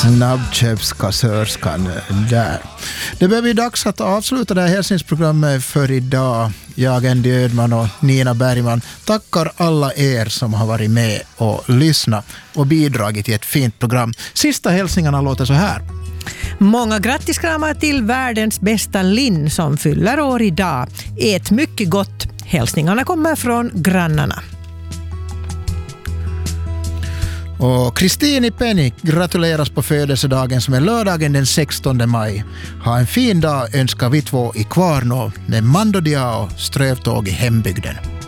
Snabbköpskassörskan där. Det börjar bli dags att avsluta det här hälsningsprogrammet för idag. Jag, Andy Ödman och Nina Bergman tackar alla er som har varit med och lyssnat och bidragit till ett fint program. Sista hälsningarna låter så här. Många grattiskramar till världens bästa Linn som fyller år idag. Ät mycket gott. Hälsningarna kommer från grannarna. Och Kristine Penny gratuleras på födelsedagen som är lördagen den 16 maj. Ha en fin dag önskar vi två i Kvarnå med Mando Diao strövtåg i hembygden.